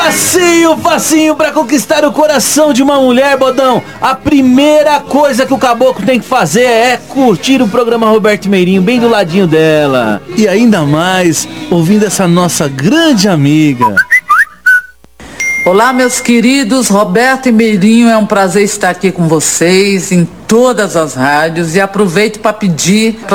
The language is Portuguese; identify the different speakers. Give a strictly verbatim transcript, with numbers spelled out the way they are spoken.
Speaker 1: Facinho, facinho pra conquistar o coração de uma mulher, Bodão. A primeira coisa que o caboclo tem que fazer é curtir o programa Roberto Meirinho bem do ladinho dela. E ainda mais ouvindo essa nossa grande amiga.
Speaker 2: Olá, meus queridos, Roberto e Meirinho, é um prazer estar aqui com vocês em todas as rádios e aproveito para pedir para